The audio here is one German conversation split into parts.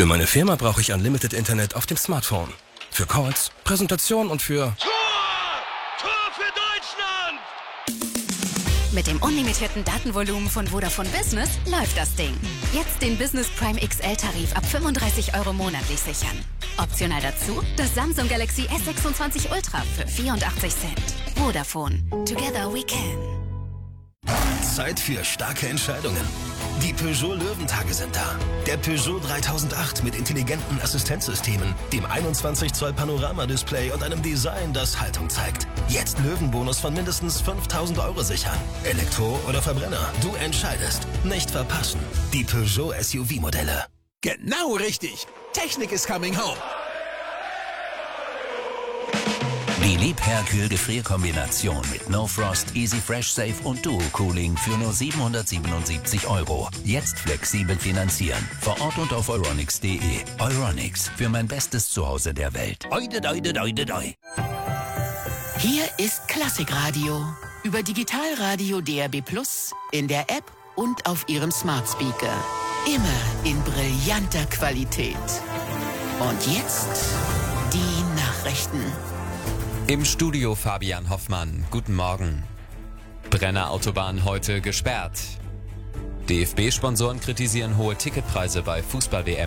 Für meine Firma brauche ich Unlimited Internet auf dem Smartphone. Für Calls, Präsentation und für... Tor für Deutschland! Mit dem unlimitierten Datenvolumen von Vodafone Business läuft das Ding. Jetzt den Business Prime XL-Tarif ab 35 € monatlich sichern. Optional dazu das Samsung Galaxy S26 Ultra für 84 Cent. Vodafone. Together we can. Zeit für starke Entscheidungen. Die Peugeot Löwentage sind da. Der Peugeot 3008 mit intelligenten Assistenzsystemen, dem 21 Zoll Panoramadisplay und einem Design, das Haltung zeigt. Jetzt Löwenbonus von mindestens 5.000 € sichern. Elektro oder Verbrenner, du entscheidest. Nicht verpassen. Die Peugeot SUV-Modelle. Genau richtig. Technik is coming home. Die Liebherr-Kühl-Gefrierkombination mit No Frost, Easy Fresh Safe und Duo Cooling für nur 777 €. Jetzt flexibel finanzieren. Vor Ort und auf euronics.de. Euronics, für mein bestes Zuhause der Welt. Oide, doide, doide, doi. Hier ist Klassikradio. Über Digitalradio DAB+, in der App und auf Ihrem Smart Speaker. Immer in brillanter Qualität. Und jetzt die Nachrichten. Im Studio Fabian Hoffmann. Guten Morgen. Brenner Autobahn heute gesperrt. DFB-Sponsoren kritisieren hohe Ticketpreise bei Fußball-WM.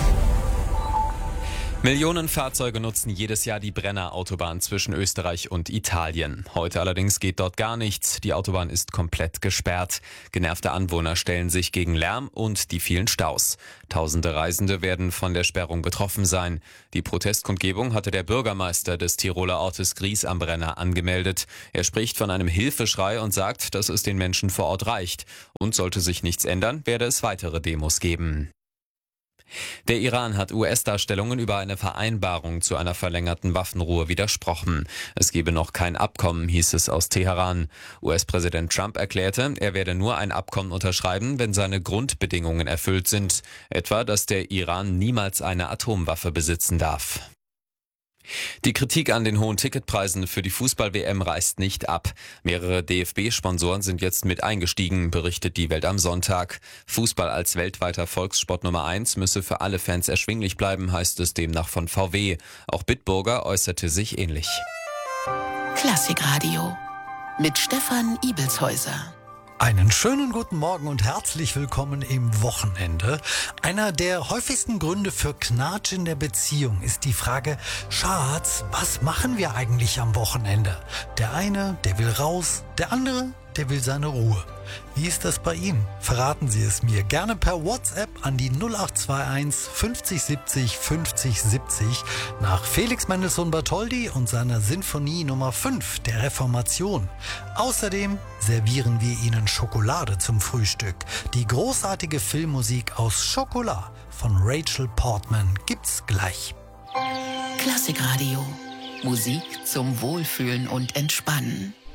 Millionen Fahrzeuge nutzen jedes Jahr die Brenner Autobahn zwischen Österreich und Italien. Heute allerdings geht dort gar nichts. Die Autobahn ist komplett gesperrt. Genervte Anwohner stellen sich gegen Lärm und die vielen Staus. Tausende Reisende werden von der Sperrung betroffen sein. Die Protestkundgebung hatte der Bürgermeister des Tiroler Ortes Gries am Brenner angemeldet. Er spricht von einem Hilfeschrei und sagt, dass es den Menschen vor Ort reicht. Und sollte sich nichts ändern, werde es weitere Demos geben. Der Iran hat US-Darstellungen über eine Vereinbarung zu einer verlängerten Waffenruhe widersprochen. Es gebe noch kein Abkommen, hieß es aus Teheran. US-Präsident Trump erklärte, er werde nur ein Abkommen unterschreiben, wenn seine Grundbedingungen erfüllt sind. Etwa, dass der Iran niemals eine Atomwaffe besitzen darf. Die Kritik an den hohen Ticketpreisen für die Fußball-WM reißt nicht ab. Mehrere DFB-Sponsoren sind jetzt mit eingestiegen, berichtet die Welt am Sonntag. Fußball als weltweiter Volkssport Nummer 1 müsse für alle Fans erschwinglich bleiben, heißt es demnach von VW. Auch Bitburger äußerte sich ähnlich. Klassikradio mit Stefan Ibelshäuser. Einen schönen guten Morgen und herzlich willkommen im Wochenende. Einer der häufigsten Gründe für Knatsch in der Beziehung ist die Frage, Schatz, was machen wir eigentlich am Wochenende? Der eine, der will raus, der andere, der will seine Ruhe. Wie ist das bei Ihnen? Verraten Sie es mir gerne per WhatsApp an die 0821 50 70 50 70 nach Felix Mendelssohn Bartholdy und seiner Sinfonie Nummer 5 der Reformation. Außerdem servieren wir Ihnen Schokolade zum Frühstück. Die großartige Filmmusik aus Schokolade von Rachel Portman gibt's gleich. Klassikradio. Musik zum Wohlfühlen und Entspannen.